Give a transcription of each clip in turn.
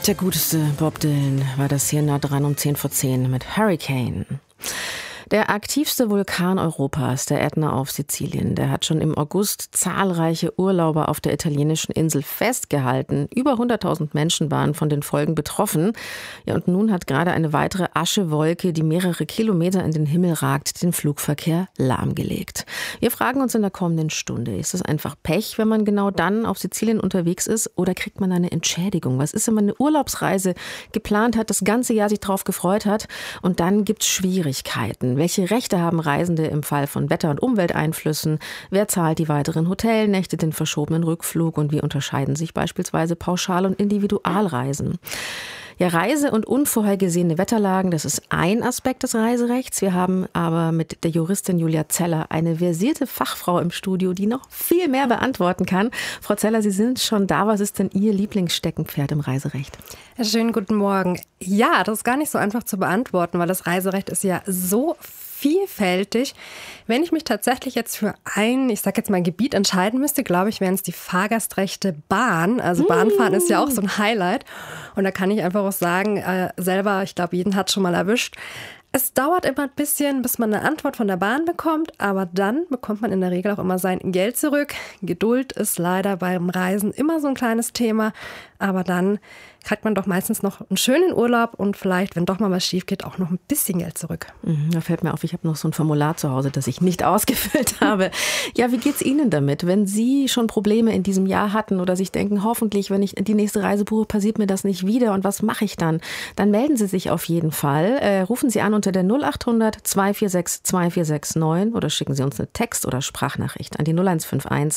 Der guteste Bob Dylan war das hier nah dran um 10:10 mit Hurricane. Der aktivste Vulkan Europas, der Ätna auf Sizilien, der hat schon im August zahlreiche Urlauber auf der italienischen Insel festgehalten. Über 100.000 Menschen waren von den Folgen betroffen. Ja, und nun hat gerade eine weitere Aschewolke, die mehrere Kilometer in den Himmel ragt, den Flugverkehr lahmgelegt. Wir fragen uns in der kommenden Stunde, ist es einfach Pech, wenn man genau dann auf Sizilien unterwegs ist, oder kriegt man eine Entschädigung? Was ist, wenn man eine Urlaubsreise geplant hat, das ganze Jahr sich drauf gefreut hat und dann gibt es Schwierigkeiten? Welche Rechte haben Reisende im Fall von Wetter- und Umwelteinflüssen? Wer zahlt die weiteren Hotelnächte, den verschobenen Rückflug? Und wie unterscheiden sich beispielsweise Pauschal- und Individualreisen? Ja, Reise- und unvorhergesehene Wetterlagen, das ist ein Aspekt des Reiserechts. Wir haben aber mit der Juristin Julia Zeller eine versierte Fachfrau im Studio, die noch viel mehr beantworten kann. Frau Zeller, Sie sind schon da. Was ist denn Ihr Lieblingssteckenpferd im Reiserecht? Schönen guten Morgen. Ja, das ist gar nicht so einfach zu beantworten, weil das Reiserecht ist ja so vielfältig. Wenn ich mich tatsächlich jetzt für ich sag jetzt mal Gebiet entscheiden müsste, glaube ich, wären es die Fahrgastrechte Bahn. Also Bahnfahren ist ja auch so ein Highlight. Und da kann ich einfach auch sagen, selber, ich glaube, jeden hat schon mal erwischt. Es dauert immer ein bisschen, bis man eine Antwort von der Bahn bekommt, aber dann bekommt man in der Regel auch immer sein Geld zurück. Geduld ist leider beim Reisen immer so ein kleines Thema, aber dann kriegt man doch meistens noch einen schönen Urlaub und vielleicht, wenn doch mal was schief geht, auch noch ein bisschen Geld zurück. Da fällt mir auf, ich habe noch so ein Formular zu Hause, das ich nicht ausgefüllt habe. Ja, wie geht's Ihnen damit, wenn Sie schon Probleme in diesem Jahr hatten oder sich denken, hoffentlich, wenn ich die nächste Reise buche, passiert mir das nicht wieder und was mache ich dann? Dann melden Sie sich auf jeden Fall. Rufen Sie an unter der 0800 246 2469 oder schicken Sie uns eine Text- oder Sprachnachricht an die 0151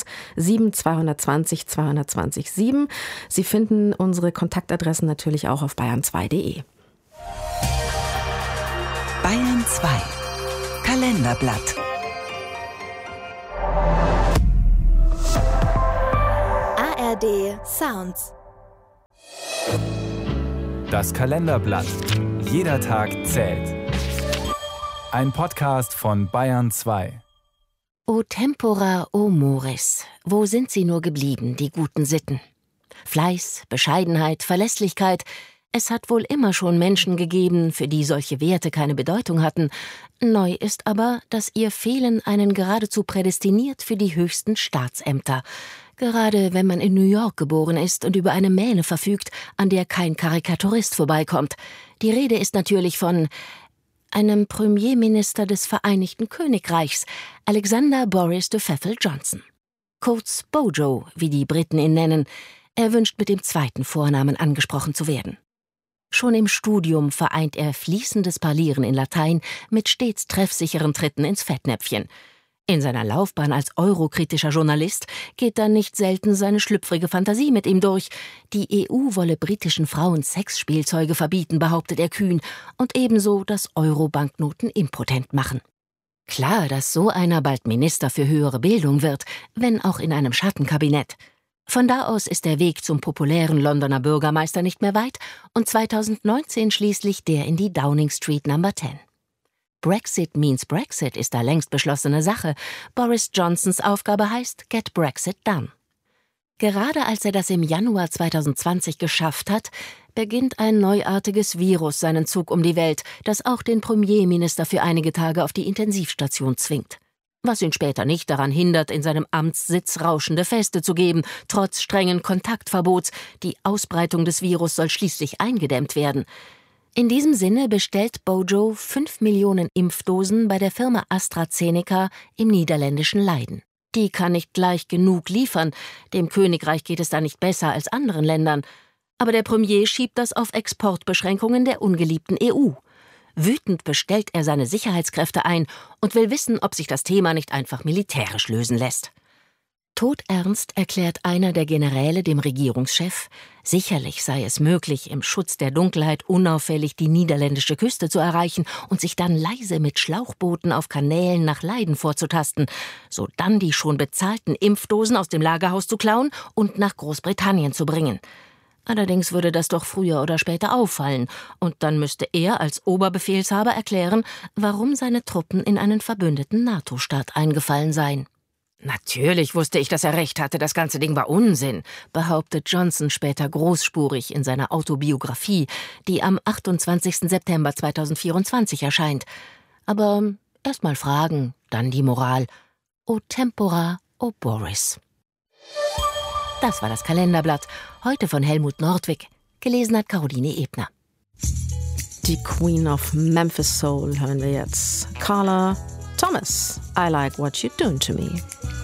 7220 220 7. Sie finden unsere Kontaktadressen natürlich auch auf bayern2.de. Bayern 2 Kalenderblatt. ARD Sounds. Das Kalenderblatt. Jeder Tag zählt. Ein Podcast von Bayern 2. O Tempora, o Mores, wo sind sie nur geblieben, die guten Sitten? Fleiß, Bescheidenheit, Verlässlichkeit. Es hat wohl immer schon Menschen gegeben, für die solche Werte keine Bedeutung hatten. Neu ist aber, dass ihr Fehlen einen geradezu prädestiniert für die höchsten Staatsämter. Gerade wenn man in New York geboren ist und über eine Mähne verfügt, an der kein Karikaturist vorbeikommt. Die Rede ist natürlich von einem Premierminister des Vereinigten Königreichs, Alexander Boris de Pfeffel Johnson. Kurz Bojo, wie die Briten ihn nennen. Er wünscht mit dem zweiten Vornamen angesprochen zu werden. Schon im Studium vereint er fließendes Parlieren in Latein mit stets treffsicheren Tritten ins Fettnäpfchen. In seiner Laufbahn als eurokritischer Journalist geht dann nicht selten seine schlüpfrige Fantasie mit ihm durch. Die EU wolle britischen Frauen Sexspielzeuge verbieten, behauptet er kühn, und ebenso, dass Euro-Banknoten impotent machen. Klar, dass so einer bald Minister für höhere Bildung wird, wenn auch in einem Schattenkabinett. Von da aus ist der Weg zum populären Londoner Bürgermeister nicht mehr weit und 2019 schließlich der in die Downing Street No. 10. Brexit means Brexit ist da längst beschlossene Sache. Boris Johnsons Aufgabe heißt Get Brexit Done. Gerade als er das im Januar 2020 geschafft hat, beginnt ein neuartiges Virus seinen Zug um die Welt, das auch den Premierminister für einige Tage auf die Intensivstation zwingt. Was ihn später nicht daran hindert, in seinem Amtssitz rauschende Feste zu geben, trotz strengen Kontaktverbots. Die Ausbreitung des Virus soll schließlich eingedämmt werden. In diesem Sinne bestellt Bojo 5 Millionen Impfdosen bei der Firma AstraZeneca im niederländischen Leiden. Die kann nicht gleich genug liefern. Dem Königreich geht es da nicht besser als anderen Ländern. Aber der Premier schiebt das auf Exportbeschränkungen der ungeliebten EU. Wütend bestellt er seine Sicherheitskräfte ein und will wissen, ob sich das Thema nicht einfach militärisch lösen lässt. Todernst erklärt einer der Generäle dem Regierungschef, sicherlich sei es möglich, im Schutz der Dunkelheit unauffällig die niederländische Küste zu erreichen und sich dann leise mit Schlauchbooten auf Kanälen nach Leiden vorzutasten, sodann die schon bezahlten Impfdosen aus dem Lagerhaus zu klauen und nach Großbritannien zu bringen. Allerdings würde das doch früher oder später auffallen, und dann müsste er als Oberbefehlshaber erklären, warum seine Truppen in einen verbündeten NATO-Staat eingefallen seien. Natürlich wusste ich, dass er recht hatte, das ganze Ding war Unsinn, behauptet Johnson später großspurig in seiner Autobiografie, die am 28. September 2024 erscheint. Aber erst mal Fragen, dann die Moral. O tempora, o Boris. Das war das Kalenderblatt, heute von Helmut Nordwig. Gelesen hat Caroline Ebner. Die Queen of Memphis Soul hören wir jetzt. Carla Thomas, I Like What You're Doing to Me.